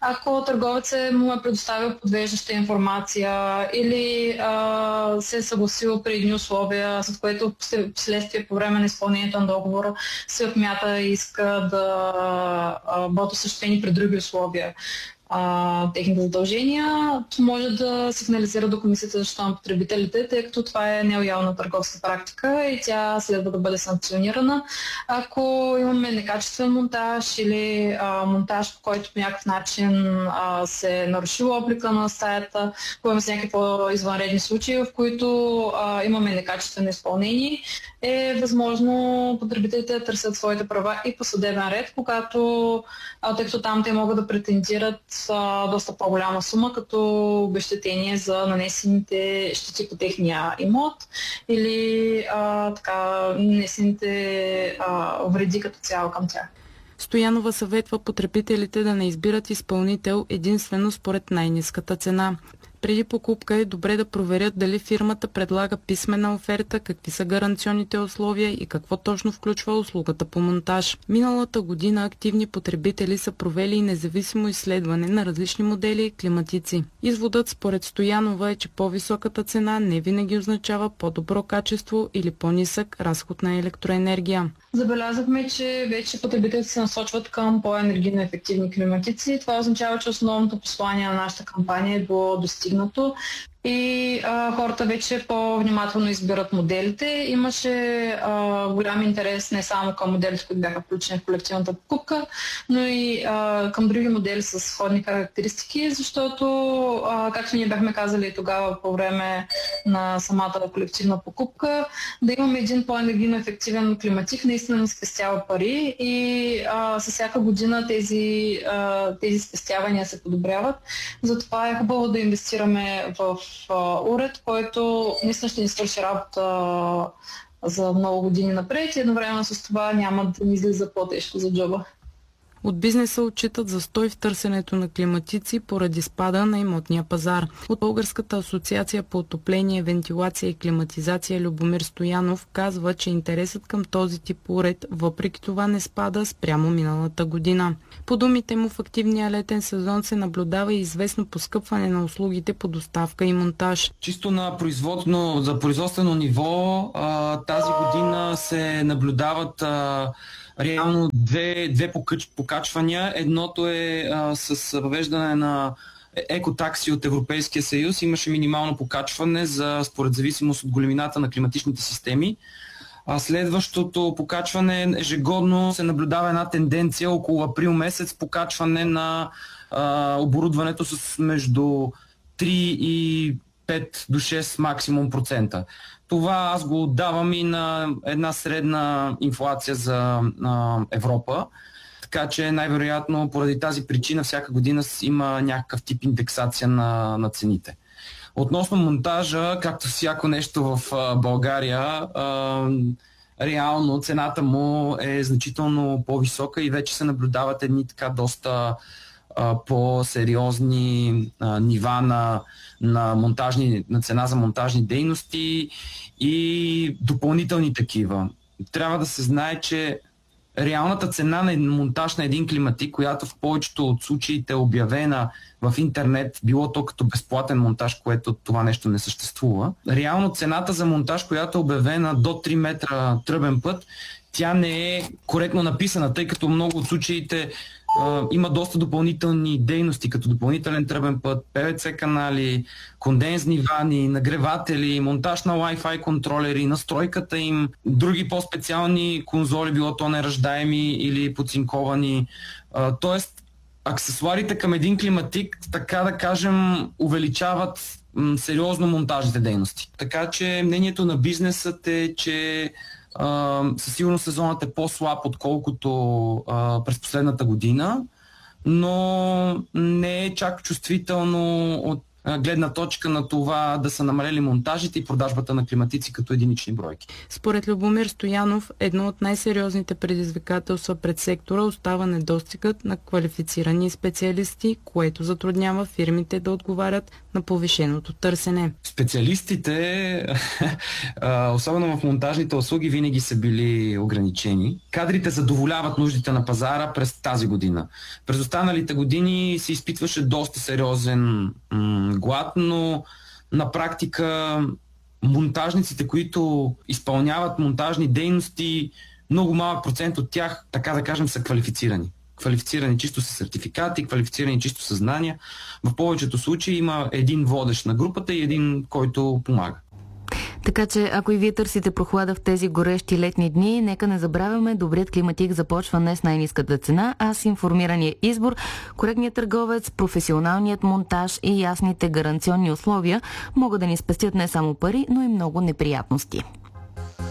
ако търговецът му е предоставил подвеждаща информация или се е съгласил при едни условия, с което вследствие по време на изпълнението на договора се отмята и иска да бъдат осъществени при други условия техните задължения, може да сигнализира до Комисията за защита на потребителите, тъй като това е нелоялна търговска практика и тя следва да бъде санкционирана. Ако имаме некачествен монтаж или монтаж, по който по някакъв начин се е нарушил облика на сайта, ако с някакви по-извънредни случаи, в които имаме некачествено изпълнение, е възможно потребителите да търсят своите права и по съдебен ред, когато, тъй като там те могат да претендират доста по-голяма сума като обезщетение за нанесените щети по техния имот или нанесените вреди като цяло към тях. Стоянова съветва потребителите да не избират изпълнител единствено според най-ниската цена. Преди покупка е добре да проверят дали фирмата предлага писмена оферта, какви са гаранционните условия и какво точно включва услугата по монтаж. Миналата година активни потребители са провели и независимо изследване на различни модели и климатици. Изводът според Стоянова е, че по-високата цена не винаги означава по-добро качество или по-нисък разход на електроенергия. Забелязахме, че вече потребителите се насочват към по-енергийно ефективни климатици. Това означава, че основното послание на нашата кампания е било достигнато и хората вече по-внимателно избират моделите. Имаше голям интерес не само към моделите, които бяха включени в колективната покупка, но и към други модели с сходни характеристики, защото, както ние бяхме казали тогава по време на самата колективна покупка, да имаме един по-енергийно ефективен климатик наистина ни спестява пари и със всяка година тези спестявания се подобряват. Затова е хубаво да инвестираме в уред, който наистина ще ни свърши работа за много години напред и едновременно с това няма да ни излиза по-тежко за джоба. От бизнеса отчитат застой в търсенето на климатици поради спада на имотния пазар. От Българската асоциация по отопление, вентилация и климатизация Любомир Стоянов казва, че интересът към този тип уред въпреки това не спада спрямо миналата година. По думите му в активния летен сезон се наблюдава и известно поскъпване на услугите по доставка и монтаж. Чисто на производствено ниво тази година се наблюдават реално две покачвания. Едното е с въвеждане на екотакси от Европейския съюз. Имаше минимално покачване според зависимост от големината на климатичните системи. Следващото покачване ежегодно се наблюдава една тенденция около април месец покачване на оборудването с между 3 и 5 до 6 максимум процента. Това аз го отдавам и на една средна инфлация за Европа, така че най-вероятно поради тази причина всяка година има някакъв тип индексация на цените. Относно монтажа, както всяко нещо в България, реално цената му е значително по-висока и вече се наблюдават едни така доста по-сериозни нива на цена за монтажни дейности и допълнителни такива. Трябва да се знае, че реалната цена на монтаж на един климатик, която в повечето от случаите е обявена в интернет, било то като безплатен монтаж, което това нещо не съществува. Реално цената за монтаж, която е обявена до 3 метра тръбен път, тя не е коректно написана, тъй като много от случаите има доста допълнителни дейности, като допълнителен тръбен път, ПВЦ канали, кондензни вани, нагреватели, монтаж на Wi-Fi контролери, настройката им, други по-специални конзоли, било то нераждаеми или подцинковани. Тоест, аксесуарите към един климатик, така да кажем, увеличават сериозно монтажните дейности. Така че мнението на бизнесът е, че със сигурност сезонът е по-слаб, отколкото през последната година, но не е чак чувствително гледна точка на това да са намалели монтажите и продажбата на климатици като единични бройки. Според Любомир Стоянов, едно от най-сериозните предизвикателства пред сектора остава недостигът на квалифицирани специалисти, което затруднява фирмите да отговарят на повишеното търсене. Специалистите, особено в монтажните услуги, винаги са били ограничени. Кадрите задоволяват нуждите на пазара през тази година. През останалите години се изпитваше доста сериозен глад, но на практика монтажниците, които изпълняват монтажни дейности, много малък процент от тях, така да кажем, са квалифицирани. Квалифицирани чисто с сертификати, квалифицирани чисто с знания. В повечето случаи има един водещ на групата и един, който помага. Така че, ако и вие търсите прохлада в тези горещи летни дни, нека не забравяме, добрият климатик започва не с най-ниската цена, а с информирания избор, коректният търговец, професионалният монтаж и ясните гаранционни условия могат да ни спестят не само пари, но и много неприятности.